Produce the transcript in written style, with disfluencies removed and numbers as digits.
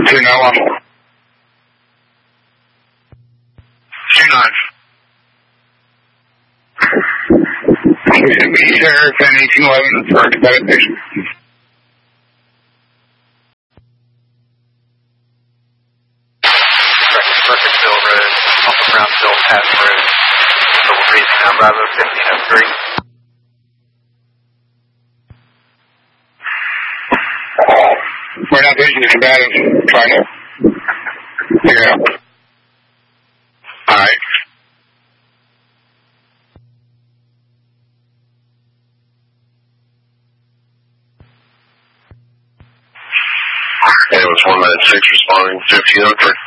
291. 29. Sheriff and 1811 for combative patient. Burkittsville Road, off of Brownsville Pass Road. Double freezing now, Bravo 1503. We're not patient to combative, trying to figure out. Alright. It was 196 responding 1503.